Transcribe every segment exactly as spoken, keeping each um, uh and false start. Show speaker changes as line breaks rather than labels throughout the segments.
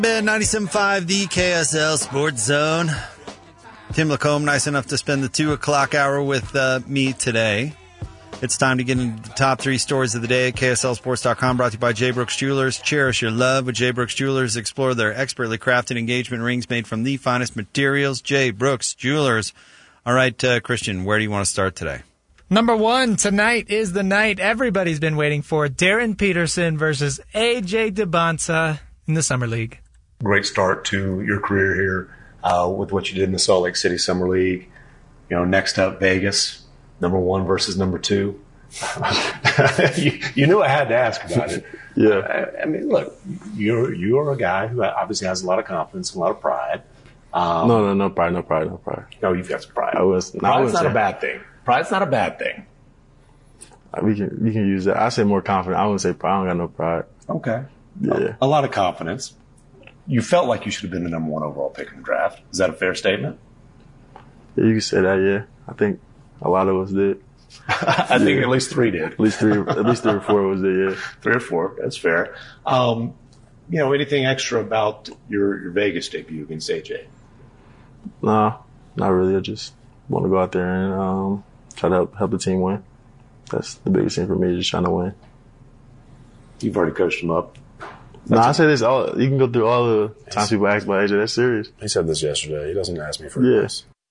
ninety-seven point five, the K S L Sports Zone. Tim Lacombe, nice enough to spend the two o'clock hour with uh, me today. It's time to get into the top three stories of the day at K S L sports dot com, brought to you by J. Brooks Jewelers. Cherish your love with J. Brooks Jewelers. Explore their expertly crafted engagement rings made from the finest materials. J. Brooks Jewelers. All right, uh, Christian, where do you want to start today?
Number one, tonight is the night everybody's been waiting for. Darren Peterson versus A J Dybantsa in the Summer League.
Great start to your career here uh, with what you did in the Salt Lake City Summer League. You know, next up, Vegas, number one versus number two. you, you knew I had to ask about it.
Yeah.
I, I mean, look, you're you're a guy who obviously has a lot of confidence, a lot of pride. Um,
no, no, no pride, no pride, no pride.
No, you've got some pride.
I was. No,
Pride's
I
not a bad thing. Pride's not a bad thing.
We can we can use that. I say more confident. I wouldn't say pride. I don't got no pride.
Okay.
Yeah.
A, a lot of confidence. You felt like you should have been the number one overall pick in the draft. Is that a fair statement?
Yeah, you can say that. Yeah, I think a lot of us did.
I think yeah. at least three did.
At least three. At least three or four was there. Yeah,
three or four. That's fair. Um, you know, anything extra about your your Vegas debut against A J?
Nah, not really. I just want to go out there and um, try to help help the team win. That's the biggest thing for me, just trying to win.
You've already coached him up.
No, nah, I say this. All you can go through all the times people ask about A J. That's serious.
He said this yesterday. He doesn't ask me for
yes.
advice.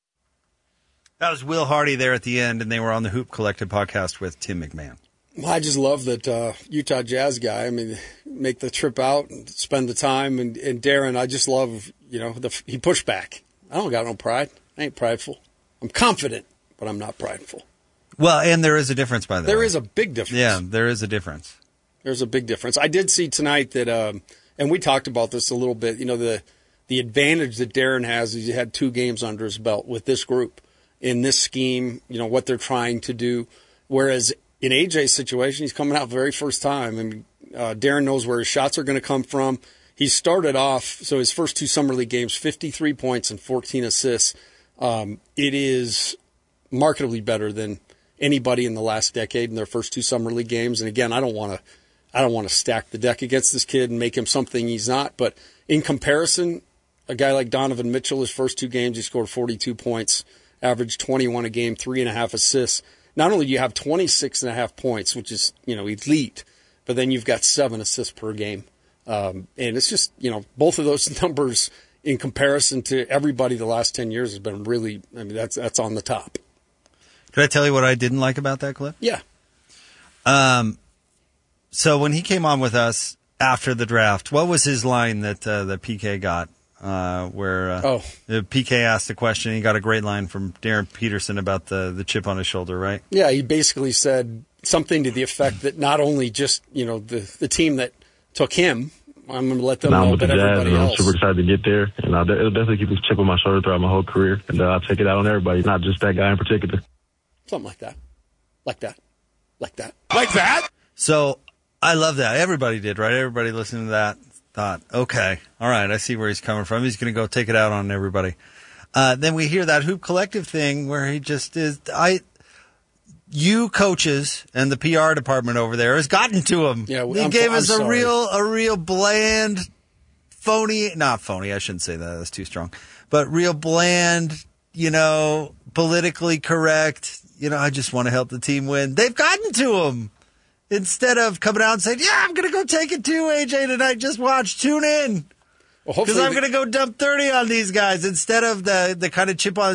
That was Will Hardy there at the end, and they were on the Hoop Collective podcast with Tim McMahon.
Well, I just love that uh, Utah Jazz guy. I mean, make the trip out and spend the time. And, and Darren, I just love, you know, the, he pushed back. I don't got no pride. I ain't prideful. I'm confident, but I'm not prideful.
Well, and there is a difference, by the
there
way.
There is a big difference.
Yeah, there is a difference.
There's a big difference. I did see tonight that, um, and we talked about this a little bit, you know, the the advantage that Darren has is he had two games under his belt with this group in this scheme, you know, what they're trying to do. Whereas in A J's situation, he's coming out the very first time. I mean, uh, Darren knows where his shots are going to come from. He started off, so his first two Summer League games, fifty-three points and fourteen assists. Um, it is markedly better than anybody in the last decade in their first two Summer League games. And again, I don't want to I don't want to stack the deck against this kid and make him something he's not. But in comparison, a guy like Donovan Mitchell, his first two games, he scored forty-two points, averaged twenty-one a game, three and a half assists. Not only do you have twenty-six and a half points, which is, you know, elite, but then you've got seven assists per game. Um, and it's just, you know, both of those numbers in comparison to everybody the last ten years has been really, I mean, that's, that's on the top.
Could I tell you what I didn't like about that clip?
Yeah.
Um, So when he came on with us after the draft, what was his line that uh, that P K got? Uh, where uh,
oh.
P K asked the question, he got a great line from Darren Peterson about the, the chip on his shoulder, right?
Yeah, he basically said something to the effect that not only just, you know, the the team that took him, I'm going to let them
now
know,
I'm with
but
the Jazz,
everybody
and I'm
else.
super excited to get there, and I'll, it'll definitely keep this chip on my shoulder throughout my whole career, and uh, I'll take it out on everybody, not just that guy in particular.
Something like that, like that, like that,
like that. So. I love that. Everybody did, right? Everybody listening to that thought, okay, all right, I see where he's coming from. He's going to go take it out on everybody. Uh, then we hear that Hoop Collective thing where he just is, I, you coaches and the P R department over there has gotten to him.
Yeah,
he
I'm,
gave
I'm
us a
sorry.
real, a real bland, phony, not phony, I shouldn't say that, that's too strong, but real bland, you know, politically correct, you know, I just want to help the team win. They've gotten to him. Instead of coming out and saying, yeah, I'm going to go take it to A J tonight. Just watch. Tune in.
Well,
because I'm going to go dump thirty on these guys instead of the, the kind of chip on